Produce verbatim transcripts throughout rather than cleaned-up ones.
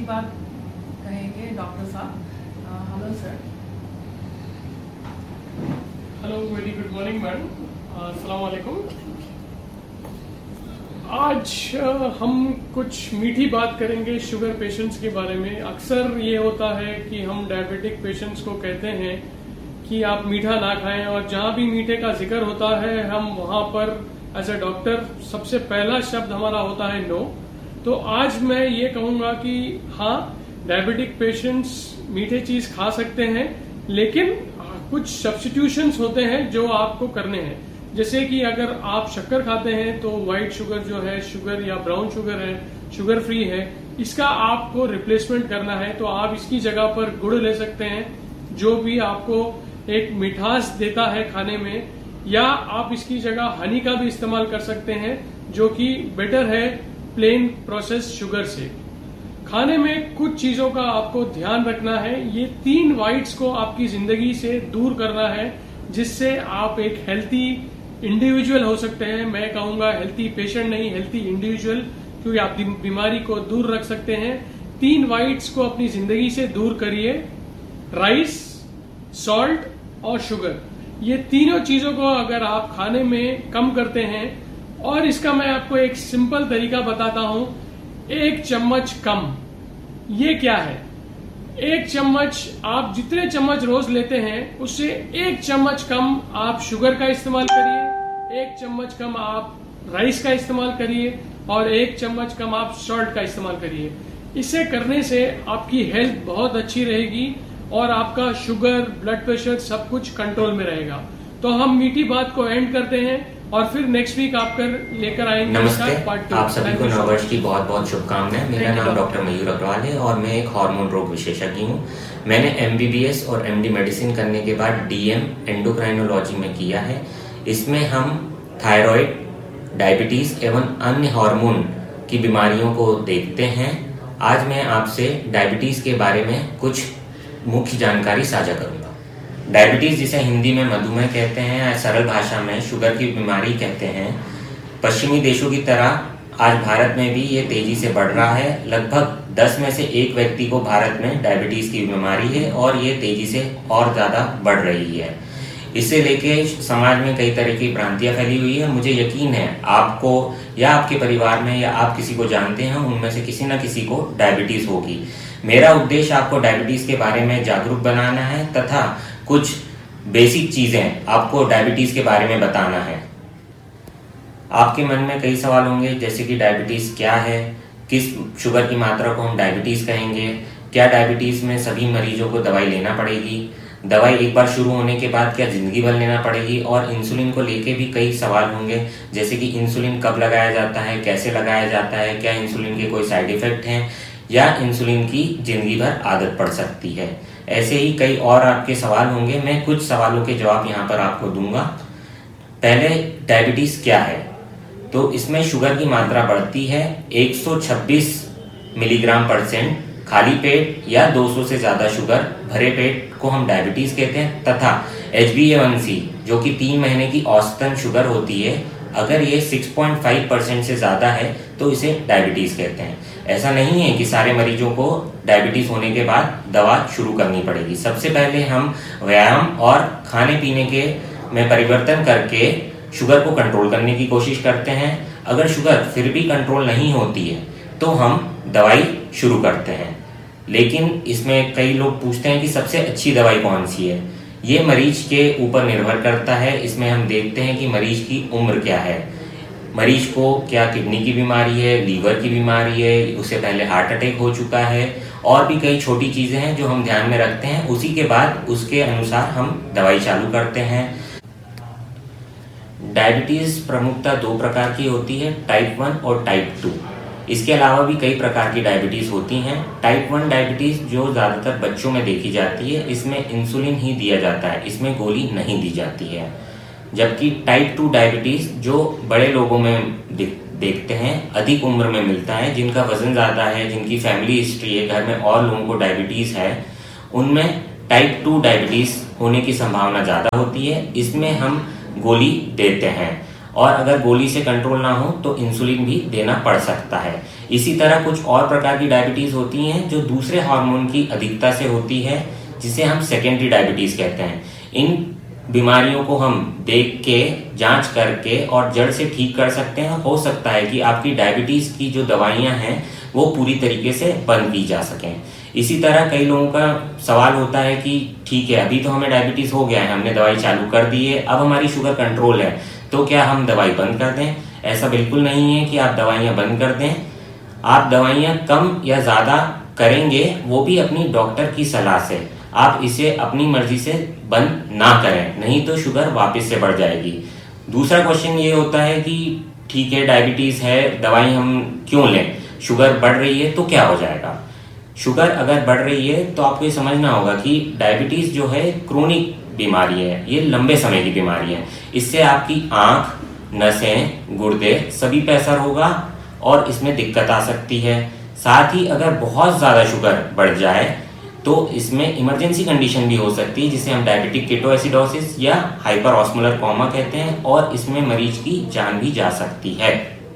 बात कहेंगे डॉक्टर साहब। Hello sir. Hello, very good morning madam. अस्सलाम वालेकुम। आज हम कुछ मीठी बात करेंगे शुगर पेशेंट्स के बारे में। अक्सर ये होता है कि हम डायबिटिक पेशेंट्स को कहते हैं कि आप मीठा ना खाएं, और जहां भी मीठे का जिक्र होता है हम वहां पर एज ए डॉक्टर सबसे पहला शब्द हमारा होता है नो। तो आज मैं ये कहूंगा कि हाँ, डायबिटिक पेशेंट्स मीठे चीज खा सकते हैं, लेकिन कुछ सब्स्टिट्यूशंस होते हैं जो आपको करने हैं। जैसे कि अगर आप शक्कर खाते हैं तो व्हाइट शुगर जो है, शुगर या ब्राउन शुगर है, शुगर फ्री है, इसका आपको रिप्लेसमेंट करना है। तो आप इसकी जगह पर गुड़ ले सकते हैं, जो भी आपको एक मिठास देता है खाने में, या आप इसकी जगह हनी का भी इस्तेमाल कर सकते हैं, जो कि बेटर है प्लेन प्रोसेस शुगर से। खाने में कुछ चीजों का आपको ध्यान रखना है। ये तीन व्हाइट्स को आपकी जिंदगी से दूर करना है, जिससे आप एक हेल्थी इंडिविजुअल हो सकते हैं। मैं कहूंगा हेल्थी पेशेंट नहीं, हेल्थी इंडिविजुअल, क्योंकि आप बीमारी को दूर रख सकते हैं। तीन व्हाइट्स को अपनी जिंदगी से दूर करिए, राइस, सॉल्ट और शुगर। ये तीनों चीजों को अगर आप खाने में कम करते हैं, और इसका मैं आपको एक सिंपल तरीका बताता हूं, एक चम्मच कम। ये क्या है? एक चम्मच, आप जितने चम्मच रोज लेते हैं उससे एक चम्मच कम आप शुगर का इस्तेमाल करिए, एक चम्मच कम आप राइस का इस्तेमाल करिए, और एक चम्मच कम आप सॉल्ट का इस्तेमाल करिए। इसे करने से आपकी हेल्थ बहुत अच्छी रहेगी और आपका शुगर, ब्लड प्रेशर सब कुछ कंट्रोल में रहेगा। तो हम मीठी बात को एंड करते हैं और फिर नेक्स्ट वीक आप कर लेकर आएंगे। नमस्ते, आप सभी को नववर्ष की बहुत बहुत शुभकामनाएं। मेरा नाम डॉक्टर मयूर अग्रवाल है और मैं एक हार्मोन रोग विशेषज्ञ हूँ। मैंने एमबीबीएस और एमडी मेडिसिन करने के बाद डीएम एंडोक्राइनोलॉजी में किया है। इसमें हम थायराइड, डायबिटीज एवं अन्य हार्मोन की बीमारियों को देखते हैं। आज मैं आपसे डायबिटीज के बारे में कुछ मुख्य जानकारी साझा करूंगा। डायबिटीज, जिसे हिंदी में मधुमेह कहते हैं या सरल भाषा में शुगर की बीमारी कहते हैं, पश्चिमी देशों की तरह आज भारत में भी ये तेजी से बढ़ रहा है। लगभग दस में से एक व्यक्ति को भारत में डायबिटीज की बीमारी है और ये तेजी से और ज्यादा बढ़ रही है। इससे लेके समाज में कई तरह की भ्रांतियां फैली हुई है। मुझे यकीन है आपको या आपके परिवार में या आप किसी को जानते हैं, उनमें से किसी न किसी को डायबिटीज होगी। मेरा उद्देश्य आपको डायबिटीज के बारे में जागरूक बनाना है तथा कुछ बेसिक चीजें आपको डायबिटीज के बारे में बताना है। आपके मन में कई सवाल होंगे, जैसे कि डायबिटीज क्या है, किस शुगर की मात्रा को हम डायबिटीज कहेंगे, क्या डायबिटीज में सभी मरीजों को दवाई लेना पड़ेगी, दवाई एक बार शुरू होने के बाद क्या जिंदगी भर लेना पड़ेगी, और इंसुलिन को लेके भी कई सवाल होंगे, जैसे कि इंसुलिन कब लगाया जाता है, कैसे लगाया जाता है, क्या इंसुलिन के कोई साइड इफेक्ट हैं, या इंसुलिन की जिंदगी भर आदत पड़ सकती है। ऐसे ही कई और आपके सवाल होंगे। मैं कुछ सवालों के जवाब यहाँ पर आपको दूंगा। पहले, डायबिटीज क्या है? तो इसमें शुगर की मात्रा बढ़ती है एक सौ छब्बीस मिलीग्राम परसेंट खाली पेट, या दो सौ से ज्यादा शुगर भरे पेट को हम डायबिटीज कहते हैं, तथा एच बी ए वन सी जो कि तीन महीने की औसतन शुगर होती है, अगर ये छह पॉइंट पाँच परसेंट से ज्यादा है तो इसे डायबिटीज कहते हैं। ऐसा नहीं है कि सारे मरीजों को डायबिटीज होने के बाद दवा शुरू करनी पड़ेगी। सबसे पहले हम व्यायाम और खाने पीने के में परिवर्तन करके शुगर को कंट्रोल करने की कोशिश करते हैं। अगर शुगर फिर भी कंट्रोल नहीं होती है तो हम दवाई शुरू करते हैं। लेकिन इसमें कई लोग पूछते हैं कि सबसे अच्छी दवाई कौन सी है। ये मरीज के ऊपर निर्भर करता है। इसमें हम देखते हैं कि मरीज की उम्र क्या है, मरीज को क्या किडनी की बीमारी है, लीवर की बीमारी है, उससे पहले हार्ट अटैक हो चुका है, और भी कई छोटी चीजें हैं जो हम ध्यान में रखते हैं। उसी के बाद उसके अनुसार हम दवाई चालू करते हैं। डायबिटीज प्रमुखतः दो प्रकार की होती है, टाइप वन और टाइप टू। इसके अलावा भी कई प्रकार की डायबिटीज होती हैं। टाइप वन डायबिटीज जो ज्यादातर बच्चों में देखी जाती है, इसमें इंसुलिन ही दिया जाता है, इसमें गोली नहीं दी जाती है। जबकि टाइप टू डायबिटीज जो बड़े लोगों में देखते हैं, अधिक उम्र में मिलता है, जिनका वजन ज्यादा है, जिनकी फैमिली हिस्ट्री है, घर में और लोगों को डायबिटीज है, उनमें टाइप टू डायबिटीज होने की संभावना ज्यादा होती है। इसमें हम गोली देते हैं और अगर गोली से कंट्रोल ना हो तो इंसुलिन भी देना पड़ सकता है। इसी तरह कुछ और प्रकार की डायबिटीज होती हैं जो दूसरे हार्मोन की अधिकता से होती है, जिसे हम सेकेंडरी डायबिटीज कहते हैं। इन बीमारियों को हम देख के, जांच करके और जड़ से ठीक कर सकते हैं। हो सकता है कि आपकी डायबिटीज की जो दवाइयां हैं वो पूरी तरीके से बंद की जा सकें। इसी तरह कई लोगों का सवाल होता है कि ठीक है, अभी तो हमें डायबिटीज हो गया है, हमने दवाई चालू कर दी है, अब हमारी शुगर कंट्रोल है, तो क्या हम दवाई बंद कर दें? ऐसा बिल्कुल नहीं है कि आप दवाइयां बंद कर दें। आप दवाइयां कम या ज्यादा करेंगे, वो भी अपनी डॉक्टर की सलाह से। आप इसे अपनी मर्जी से बंद ना करें, नहीं तो शुगर वापस से बढ़ जाएगी। दूसरा क्वेश्चन ये होता है कि ठीक है, डायबिटीज है, दवाई हम क्यों लें? शुगर बढ़ रही है तो क्या हो जाएगा? शुगर अगर बढ़ रही है तो आपको ये समझना होगा कि डायबिटीज जो है क्रोनिक बीमारी है, ये लंबे समय की बीमारी है। इससे आपकी आंख, नसें, गुर्दे सभी पे असर होगा और इसमें दिक्कत आ सकती है। साथ ही अगर बहुत ज्यादा शुगर बढ़ जाए तो इसमें इमरजेंसी कंडीशन भी हो सकती है, जिसे हम डायबिटिक केटोएसिडोसिस या हाइपर ऑस्मोलर कोमा कहते हैं, और इसमें मरीज की जान भी जा सकती है।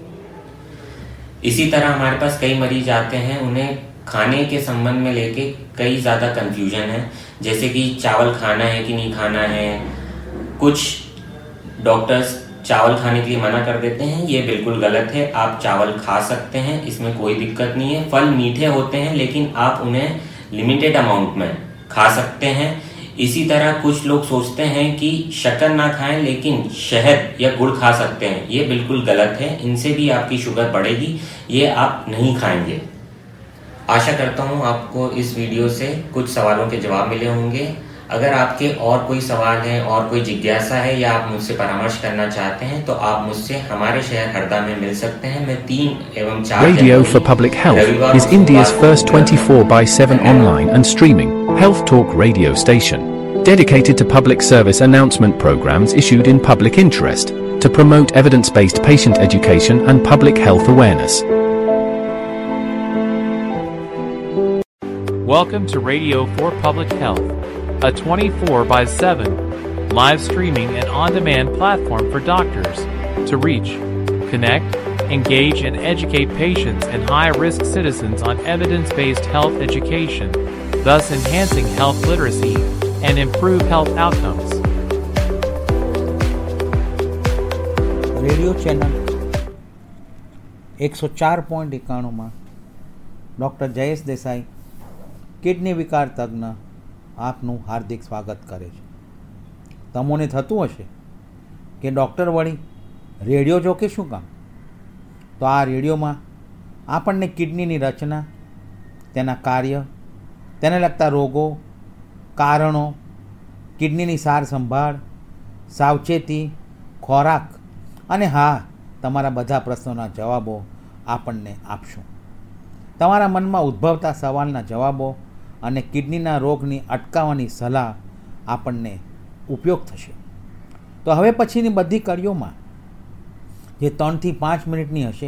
इसी तरह हमारे पास कई मरीज आते हैं, उन्हें खाने के संबंध में लेके कई ज़्यादा कंफ्यूजन है, जैसे कि चावल खाना है कि नहीं खाना है। कुछ डॉक्टर्स चावल खाने के लिए मना कर देते हैं, ये बिल्कुल गलत है। आप चावल खा सकते हैं, इसमें कोई दिक्कत नहीं है। फल मीठे होते हैं लेकिन आप उन्हें लिमिटेड अमाउंट में खा सकते हैं। इसी तरह कुछ लोग सोचते हैं कि शक्कर ना खाएं लेकिन शहद या गुड़ खा सकते हैं, ये बिल्कुल गलत है। इनसे भी आपकी शुगर बढ़ेगी, ये आप नहीं खाएंगे। आशा करता हूँ आपको इस वीडियो से कुछ सवालों के जवाब मिले होंगे। अगर आपके और कोई सवाल है और कोई जिज्ञासा है या आप मुझसे परामर्श करना चाहते हैं तो आप मुझसे हमारे शहर हरदा में मिल सकते हैं। मैं तीन एवं चार Radio for Public Health is India's first twenty-four by seven online and streaming health talk radio station, dedicated to public service announcement programs issued in public interest to promote evidence-based patient education and public health awareness. Welcome to Radio for Public Health, a twenty-four by seven live streaming and on-demand platform for doctors to reach, connect, engage, and educate patients and high-risk citizens on evidence-based health education, thus enhancing health literacy and improve health outcomes. Radio channel એકસો ચાર point એકાણુંમાં doctor Jayesh Desai, kidney વિકાર તજ્ઞ, આપનું હાર્દિક સ્વાગત કરે છે. તમોને થતું હશે કે ડૉક્ટર વળી રેડિયો જો કે શું કામ? તો આ રેડિયોમાં આપણને કિડનીની રચના, તેના કાર્ય, તેને લગતા રોગો, કારણો, કિડનીની સાર સંભાળ, સાવચેતી, ખોરાક અને હા, તમારા બધા પ્રશ્નોના જવાબો આપણને આપશું. તમારા મનમાં ઉદ્ભવતા સવાલના જવાબો અને કિડનીના રોગની અટકાવવાની સલાહ આપણને ઉપયોગ થશે. તો હવે પછીની બધી કડીઓમાં જે ત્રણથી પાંચ મિનિટની હશે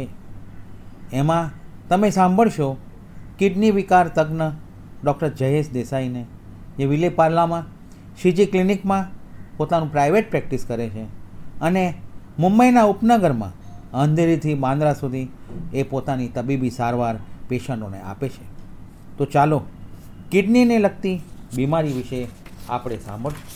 એમાં તમે સાંભળશો કિડની વિકાર તજ્ઞ ડૉક્ટર જયેશ દેસાઈને, જે વિલેપાર્લામાં શ્રીજી ક્લિનિકમાં પોતાનું પ્રાઇવેટ પ્રેક્ટિસ કરે છે અને મુંબઈના ઉપનગરમાં અંધેરીથી બાંદ્રા સુધી એ પોતાની તબીબી સારવાર પેશન્ટોને આપે છે. તો ચાલો કિડનીને લગતી બીમારી વિશે આપણે સાંભળશું.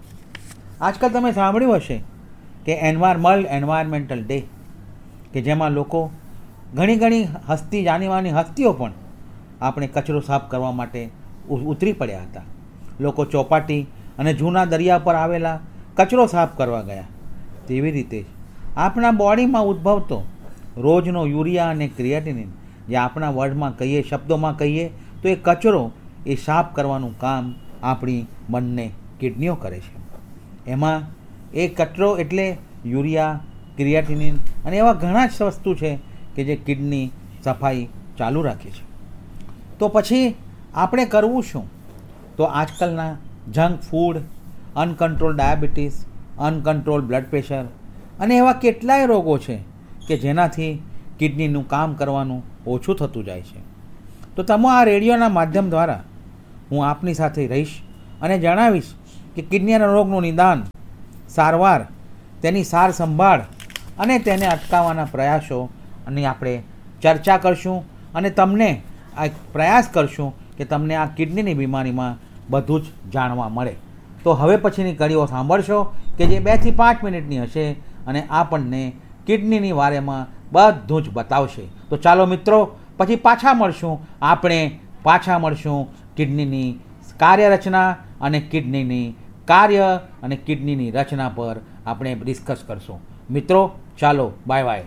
આજકાલ તમે સાંભળ્યું હશે કે એન્વાયર વર્લ્ડ એન્વાયરમેન્ટલ ડે, કે જેમાં લોકો ઘણી ઘણી હસ્તી જાણીવાની હસ્તીઓ પણ આપણે કચરો સાફ કરવા માટે ઉતરી પડ્યા હતા. લોકો ચોપાટી અને જૂના દરિયા પર આવેલા કચરો સાફ કરવા ગયા. તેવી રીતે જ આપણા બોડીમાં ઉદ્ભવતો રોજનો યુરિયા અને ક્રિએટિનિન, જે આપણા વર્ડમાં કહીએ, શબ્દોમાં કહીએ તો એ કચરો એ સાફ કરવાનું કામ આપણી બંને કિડનીઓ કરે છે. એમાં એ કચરો એટલે યુરિયા, ક્રિએટિનિન અને એવા ઘણા જ વસ્તુ છે કે જે કિડની સફાઈ ચાલુ રાખે છે. તો પછી આપણે કરવું શું? તો આજકાલના junk food, uncontrol diabetes, uncontrol blood pressure અને એવા કેટલાય રોગો છે કે જેનાથી કિડનીનું કામ કરવાનું ઓછું થતું જાય છે. તો તમે આ રેડિયોના માધ્યમ દ્વારા હું આપની સાથે રહીશ અને જણાવીશ કે કિડનીના રોગનું નિદાન, સારવાર, તેની સાર સંભાળ અને તેને અટકાવવાના પ્રયાસોની આપણે ચર્ચા કરશું અને તમને આ પ્રયાસ કરશું કે તમને આ કિડનીની બીમારીમાં બધું જ જાણવા મળે. તો હવે પછીની કડીઓ સાંભળશો કે જે બેથી પાંચ મિનિટની હશે અને આપણને કિડનીની વારેમાં બધું જ બતાવશે. તો ચાલો મિત્રો, પછી પાછા મળશું. આપણે પાછા મળશું કિડનીની કાર્યરચના અને કિડનીની કાર્ય અને કિડનીની રચના પર આપણે ડિસ્કસ કરશું. મિત્રો ચાલો, bye bye.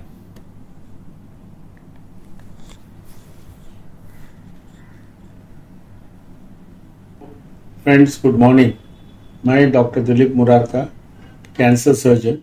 Friends, good morning. I am Doctor Dilip Murarka, cancer surgeon.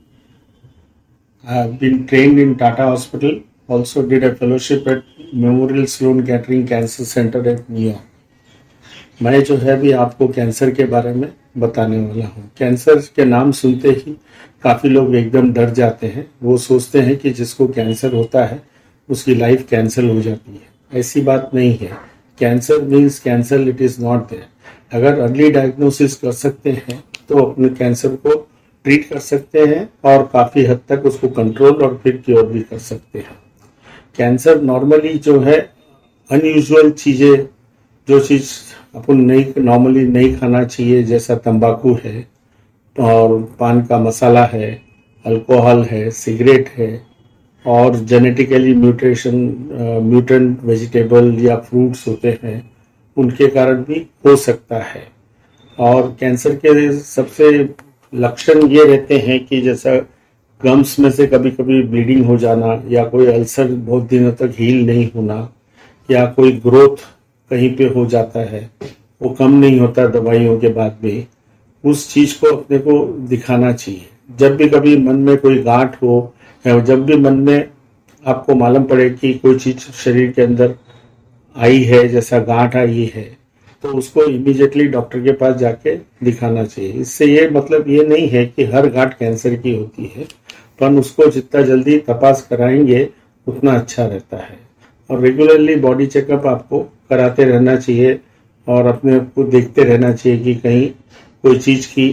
I have been trained in Tata Hospital, also did a fellowship at Memorial Sloan Kettering Cancer Center at New York. मैं जो है भी आपको cancer के बारे में बताने वाला हूँ. कैंसर के नाम सुनते ही काफ़ी लोग एकदम डर जाते हैं. वो सोचते हैं कि जिसको कैंसर होता है उसकी लाइफ कैंसल हो जाती है. ऐसी बात नहीं है. Cancer means cancer, it is not there. अगर अर्ली डायग्नोसिस कर सकते हैं तो अपने कैंसर को ट्रीट कर सकते हैं और काफ़ी हद तक उसको कंट्रोल और फिर क्योर भी कर सकते हैं. कैंसर नॉर्मली जो है अनयूजुअल चीज़ें, जो चीज़ अपन नहीं नॉर्मली नहीं खाना चाहिए, जैसा तंबाकू है और पान का मसाला है, अल्कोहल है, सिगरेट है और जेनेटिकली म्यूटेशन म्यूटेंट वेजिटेबल या फ्रूट्स होते हैं, उनके कारण भी हो सकता है. और कैंसर के सबसे लक्षण ये रहते हैं कि जैसा गम्स में से कभी कभी ब्लीडिंग हो जाना, या कोई अल्सर बहुत दिनों तक हील नहीं होना, या कोई ग्रोथ कहीं पे हो जाता है, वो कम नहीं होता दवाइयों के बाद भी. उस चीज़ को अपने को दिखाना चाहिए. जब भी कभी मन में कोई गांठ हो, या जब भी मन में आपको मालूम पड़े कि कोई चीज़ शरीर के अंदर आई है, जैसा गांठ आई है, तो उसको इमीडिएटली डॉक्टर के पास जाके दिखाना चाहिए. इससे ये मतलब ये नहीं है कि हर गांठ कैंसर की होती है, पर उसको जितना जल्दी तपास कराएंगे उतना अच्छा रहता है. और रेगुलरली बॉडी चेकअप आपको कराते रहना चाहिए और अपने को देखते रहना चाहिए कि कहीं कोई चीज़ की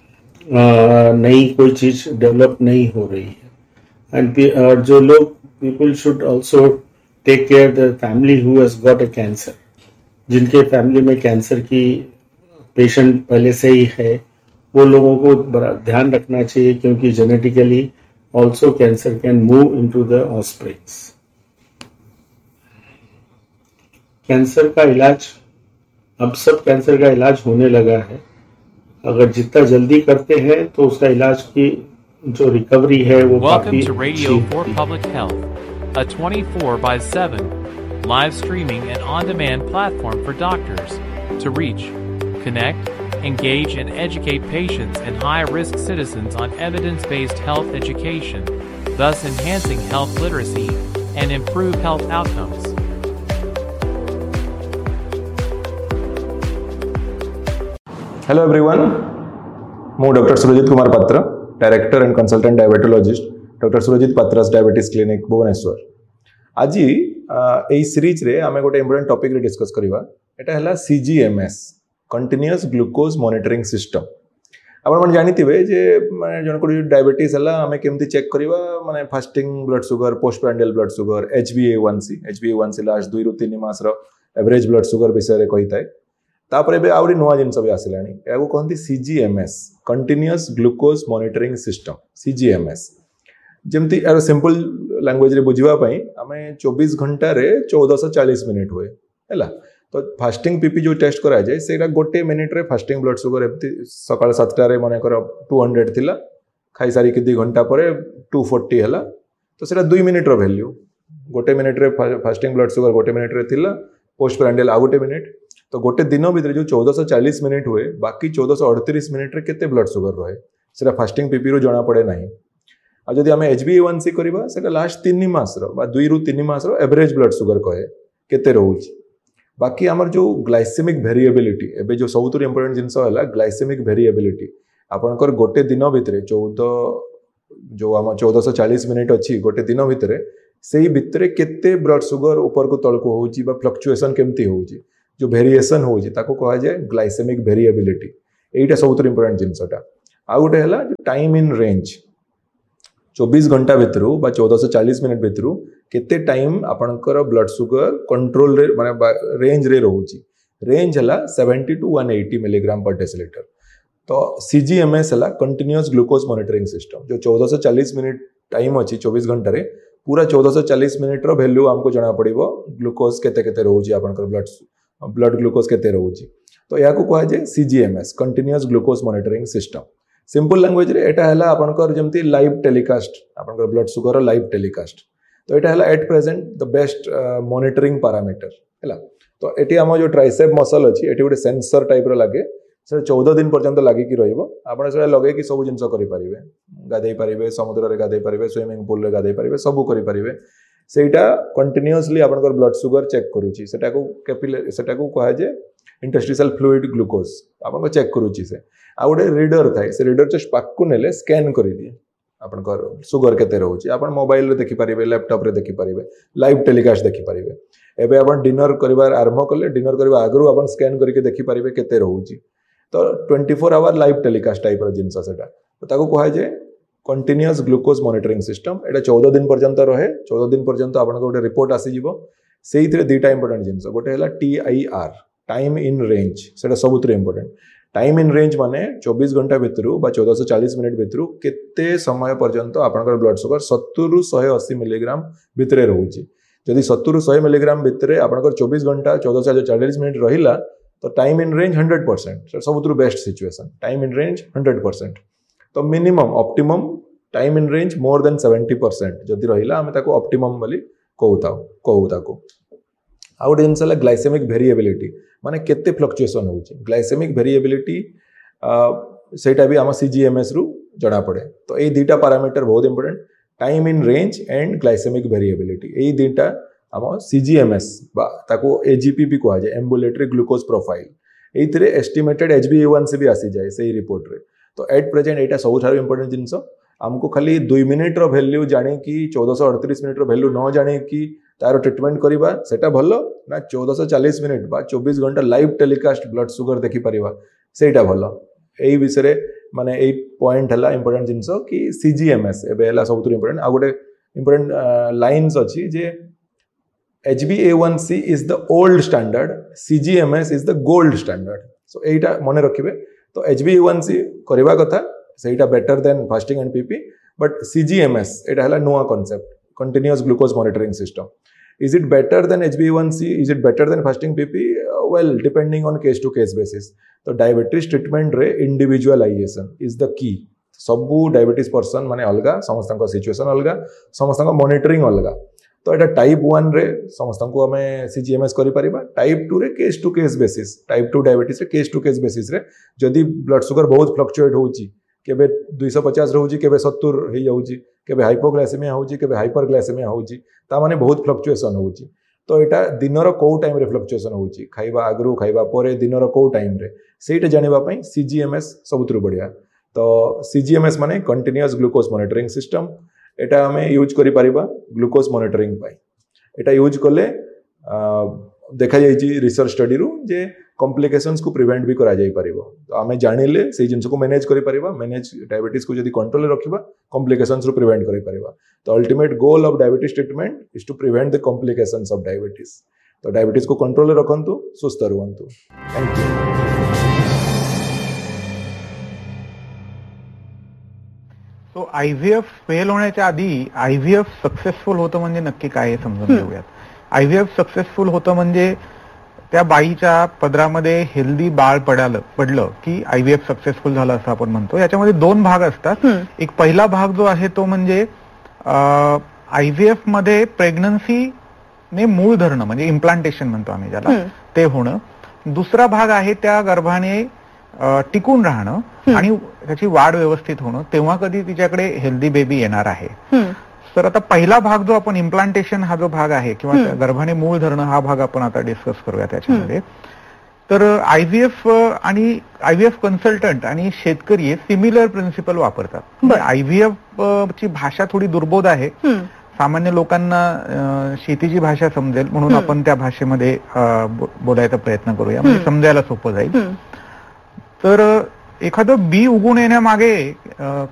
नई कोई चीज़ डेवलप नहीं हो रही है. एंड जो लोग, people should also take care the family who has got a cancer. जिनके फैमिली में कैंसर की पेशेंट पहले से ही है, वो लोगों को बड़ा ध्यान रखना चाहिए, क्योंकि genetically also cancer can move into the offsprings. Cancer का इलाज, अब सब कैंसर का इलाज होने लगा है. अगर जितना जल्दी करते हैं तो उसका इलाज की जो रिकवरी है वो Welcome काफी to Radio अच्छी for होती है. Public Health, a twenty-four by seven live streaming and on-demand platform for doctors to reach, connect, engage, and educate patients and high-risk citizens on evidence-based health education, thus enhancing health literacy and improve health outcomes. Hello everyone, ମୁଁ doctor Surajit Kumar Patra, director and consultant ଡାଇବେଟୋଲୋଜିଷ୍ଟ, doctor Surajit Patras diabetes clinic Bhubaneswar. ଆଜି ଏଇ ସିରିଜରେ ଆମେ ଗୋଟେ important ଟପିକରେ discus କରିବା. ଏଇଟା ହେଲା ସିଜିଏମ୍ଏସ୍, continuous glucose monitoring system. ଆପଣମାନେ ଜାଣିଥିବେ ଯେ ମାନେ ଜଣଙ୍କର ଯେଉଁ ଡାଇବେଟିସ୍ ହେଲା ଆମେ କେମିତି ଚେକ୍ କରିବା, ମାନେ fasting blood sugar, post ପ୍ରାଣ୍ଡିଆଲ୍ blood sugar, H B ଏ ୱାନ୍ ସି, ଏଚ୍ ବି ଏ ୱାନ୍ ସି ଲାଷ୍ଟ ଦୁଇରୁ ତିନି ମାସର ଏଭରେଜ୍ ବ୍ଲଡ୍ ସୁଗର ବିଷୟରେ କହିଥାଏ. ତାପରେ ଏବେ ଆହୁରି ନୂଆ ଜିନିଷ ବି ଆସିଲାଣି, ଏହାକୁ କହନ୍ତି ସିଜିଏମ୍ଏସ୍, କଣ୍ଟିନ୍ୟୁଅସ୍ ଗ୍ଲୁକୋଜ୍ ମନିଟରିଂ ସିଷ୍ଟମ୍, ସିଜିଏମ୍ଏସ୍. ଯେମିତି ଏହାର ସିମ୍ପଲ ଲାଙ୍ଗୁଏଜରେ ବୁଝିବା ପାଇଁ ଆମେ ଚବିଶ ଘଣ୍ଟାରେ ଚଉଦଶହ ଚାଳିଶ ମିନିଟ୍ ହୁଏ ହେଲା. ତ ଫାଷ୍ଟିଂ ପିପି ଯେଉଁ ଟେଷ୍ଟ କରାଯାଏ ସେଇଟା ଗୋଟେ ମିନିଟ୍ରେ ଫାଷ୍ଟିଂ ବ୍ଲଡ୍ ସୁଗର ଏମିତି ସକାଳ ସାତଟାରେ ମନେକର ଟୁ ହଣ୍ଡ୍ରେଡ୍ ଥିଲା, ଖାଇସାରିକି ଦୁଇ ଘଣ୍ଟା ପରେ ଟୁ ଫୋର୍ଟି ହେଲା, ତ ସେଇଟା ଦୁଇ ମିନିଟ୍ର ଭ୍ୟାଲ୍ୟୁ. ଗୋଟେ ମିନିଟ୍ରେ ଫାଷ୍ଟିଂ ବ୍ଲଡ୍ ସୁଗର ଗୋଟେ ମିନିଟ୍ରେ ଥିଲା, ପୋଷ୍ଟ ପ୍ରାଣ୍ଡିଆଲ୍ ଆଉ ଗୋଟେ ମିନିଟ୍. ତ ଗୋଟେ ଦିନ ଭିତରେ ଯେଉଁ ଚଉଦଶହ ଚାଳିଶ ମିନିଟ୍ ହୁଏ, ବାକି ଚଉଦଶହ ଅଠତିରିଶ ମିନିଟ୍ରେ କେତେ ବ୍ଲଡ୍ ସୁଗର ରହେ ସେଇଟା ଫାଷ୍ଟିଂ ପିପିରୁ ଜଣାପଡ଼େ ନାହିଁ. ଆଉ ଯଦି ଆମେ ଏଚ୍ ବି ଏ ୱାନ୍ ସି କରିବା, ସେଇଟା ଲାଷ୍ଟ ତିନି ମାସର ବା ଦୁଇରୁ ତିନି ମାସର ଏଭରେଜ୍ ବ୍ଲଡ୍ ସୁଗର କହେ କେତେ ରହୁଛି. ବାକି ଆମର ଯେଉଁ ଗ୍ଲାଇସେମିକ୍ ଭେରିଏବିଲିଟି, ଏବେ ଯେଉଁ ସବୁଥିରୁ ଇମ୍ପୋର୍ଟାଣ୍ଟ ଜିନିଷ ହେଲା ଗ୍ଲାଇସେମିକ୍ ଭେରିଏବିଲିଟି. ଆପଣଙ୍କର ଗୋଟେ ଦିନ ଭିତରେ ଚଉଦ ଯେଉଁ ଆମ ଚଉଦଶହ ଚାଳିଶ ମିନିଟ୍ ଅଛି ଗୋଟେ ଦିନ ଭିତରେ, ସେଇ ଭିତରେ କେତେ ବ୍ଲଡ୍ ସୁଗର ଉପରକୁ ତଳକୁ ହେଉଛି ବା ଫ୍ଲକ୍ଚୁଏସନ୍ କେମିତି ହେଉଛି, ଯେଉଁ ଭେରିଏସନ୍ ହେଉଛି ତାକୁ କୁହାଯାଏ ଗ୍ଲାଇସେମିକ୍ ଭେରିଏବିଲିଟି. ଏଇଟା ସବୁଥିରୁ ଇମ୍ପୋର୍ଟାଣ୍ଟ ଜିନିଷଟା. ଆଉ ଗୋଟେ ହେଲା ଟାଇମ୍ ଇନ୍ ରେଞ୍ଜ. चौबीस घंटा भितरु बा चौदह सौ चालीस मिनिट भितरु केते टाइम आपनकर ब्लड शुगर कंट्रोल रे माने रेंज रे रहउची रेंज हला seventy two one eighty milligram पर डेसिलीटर। तो सीजीएमएस हला कंटिन्यूअस ग्लूकोज मॉनिटरिंग सिस्टम जो चौदह सौ चालीस मिनिट टाइम अछि चौबीस घंटा रे पूरा चौदह सौ चालीस मिनिट रो वैल्यू हमको जाना पड़िबो ग्लूकोज केते केते रहउची आपनकर ब्लड ब्लड ग्लूकोज केते रहउची। तो या को कहा जाय सीजीएमएस continuous glucose monitoring system. Simple language रे एटा हला आपनकर जेमती लाइव टेलीकास्ट आपनकर ब्लड शुगर लाइव टेलीकास्ट। तो एटा हला at present the best monitoring parameter हला। तो एटी हम जो ट्राइसेप मसल अछि एटी गोटे सेंसर टाइप रो लागे से चौदह दिन पर्यंत लागी कि रहिबो आपण से लगे कि सब जिंस करि परिबे गाधै परिबे समुद्र रे गाधै परिबे स्विमिंग पूल रे गाधै परिबे सब करि परिबे सेटा कंटिन्यूअसली आपनकर ब्लड शुगर चेक करूची सेटा को कैपिलरी सेटा को कहा जे इंटरस्टिशियल फ्लूइड ग्लूकोज आपन चेक करूची से आ गोटे रीडर थाए से रीडर जस्ट पाक नेले स्कैन कर दिए आपनकर शुगर केते रहउची आपन मोबाइल रे देखि परिबे लैपटॉप रे देखि परिबे लाइव टेलीकास्ट देखि परिबे। एबे आपन डिनर करबार आरंभ कले डिनर करबा आगरु आपन स्कैन करके देखि परिबे केते रहउची। तो twenty four hour live telecast type रो जिंस सेटा तो ताको कहा जे कंटिन्यूअस ग्लूकोज मॉनिटरिंग सिस्टम। एटा चौदह दिन पर्यंत रहे चौदह दिन पर्यंत आपन गोटे रिपोर्ट आसी जिवो सेइथरे दुटा इंपोर्टेंट जिंस गोटे हला टीआईआर टाइम इन रेंज सेटा सबुतरे इंपोर्टेंट। टाइम इन रेंज माने चौबीस घंटा भितरु बा चौदह सौ चालीस मिनिट भितरु केते समय पर्यंत आपनकर ब्लड शुगर सत्तर रु एक सौ अस्सी मिलीग्राम भितरे रहउची। जदि सत्तर रु सौ मिलीग्राम भितरे आपनकर चौबीस घंटा चौदह सौ चालीस मिनिट रहिला तो time in range hundred percent सबुतरु best situation time in range hundred percent. तो minimum optimum time in range more than seventy percent जदि रहिला हमें ताको ऑप्टिमम बोली कहूता कहू ताको। आ गोटे जिनस ग्लाइसेमिक वेरिएबिलिटी माने केते फ्लक्चुएशन होउची ग्लाइसेमिक वेरिएबिलिटी सेटा भी आम सीजीएमएस रु जणा पड़े। तो ये दुटा पैरामीटर बहुत important time in range and glycaemic variability ये दुटा आम सीजीएमएस बा ताको एजीपी भी कहा जाए एम्बुलेटरी ग्लूकोज प्रोफाइल एइथिरे एस्टिमेटेड एचबीएवन भी आसी जाए सही रिपोर्ट रे। तो एट प्रेजेंट एटा सबुठारु इंपोर्टेंट जिनस आमको खाली दुई मिनिट रो वैल्यू जाने कि चौदह सौ अड़तीस मिनिट रो वैल्यू न जाने कि तार ट्रीटमेंट करवा सेटा भलो ना चौदह सौ चालीस मिनिट बा चौबीस घंटा लाइव टेलीकास्ट ब्लड शुगर देखि परिवा सेटा भलो। एई विषय माने एई पॉइंट हला इंपोर्टेंट जिनस कि सीजीएमएस एबे हला सबुतु इंपोर्टेंट। आ गोटे इंपोर्टेंट लाइन्स अछि जे H b A one C is the old standard C G M S is the gold standard। so एटा मने रखिबे। तो H b A one C करबा कथा सेटा better than fasting and PP but C G M S एटा हला नुवा concept continuous glucose monitoring system. Is it better than H b A one C? Is it better than fasting P P? Uh, well, depending on case to case basis. तो diabetes treatment रे individualisation is the key. सबू diabetes person माने अलगा समस्त situation अलगा समस्त monitoring अलगा। तो एटा टाइप वन रे समस्त को हमें सीजीएमएस करि परिबा टाइप टू रे case to case basis type two diabetes रे केस टू केस बेसिस रे जदि ब्लड शुगर बहुत फ्लक्चुएट होउची केबे दो सौ पचास रहउची केबे सत्तर हे जाउची केबे हाइपोग्लाइसेमिया होउची केबे हाइपरग्लाइसेमिया होउची ता माने बहुत फ्लक्चुएशन होउची। तो एटा दिनर को टाइम रे फ्लक्चुएशन होउची खाइबा आगरु खाइबा परे दिनर को टाइम रे सेटा जानिबा पई सीजीएमएस सबुतरु बढ़िया। तो सीजीएमएस माने कंटीन्यूअस ग्लूकोज मॉनिटरिंग सिस्टम एटा हमें यूज करि परिबा ग्लूकोज मॉनिटरिंग पाई। एटा यूज कले देखा जाइछि रिसर्च स्टडी रु जे कॉम्प्लिकेशंस को प्रिवेंट भी करा जाई परिबो। तो हमें जानिले से जिंस को मैनेज करि परिबा मैनेज डायबिटीज को जदी कंट्रोल रे रखिबा कॉम्प्लिकेशंस रु प्रिवेंट करि परिबा। तो ultimate goal of diabetes treatment is to prevent the complications of diabetes. तो डायबिटीज को कंट्रोल रे रखंतु सुस्थ रहंतु। Thank you. तो आयव्हीएफ फेल होण्याच्या आधी आयव्हीएफ सक्सेसफुल होतं म्हणजे नक्की काय हे समजून घेऊयात। आयव्हीएफ सक्सेसफुल होतं म्हणजे त्या बाईच्या पदरामध्ये हेल्दी बाळ पडालं पडलं की आयव्हीएफ सक्सेसफुल झालं असं आपण म्हणतो। याच्यामध्ये दोन भाग असतात। एक पहिला भाग जो आहे तो म्हणजे आयव्हीएफ मध्ये प्रेग्नन्सी ने मूळ धरणं म्हणजे इम्प्लांटेशन म्हणतो आम्ही ज्याला ते होणं। दुसरा भाग आहे त्या गर्भाने टिकून राहणं आणि त्याची वाढ व्यवस्थित होणं तेव्हा कधी तिच्याकडे हेल्दी बेबी येणार आहे। तर आता पहिला भाग जो आपण इम्प्लांटेशन हा जो भाग आहे किंवा गर्भाने मूळ धरणं हा भाग आपण आता डिस्कस करूया त्याच्यामध्ये। तर आयव्हीएफ आणि आयव्हीएफ कन्सल्टंट आणि शेतकरी हे सिमिलर प्रिन्सिपल वापरतात। आयव्हीएफ ची भाषा थोडी दुर्बोध आहे सामान्य लोकांना शेतीची भाषा समजेल म्हणून आपण त्या भाषेमध्ये बोलायचा प्रयत्न करूया म्हणजे समजायला सोपं जाईल। तर एखादं बी उगून येण्यामागे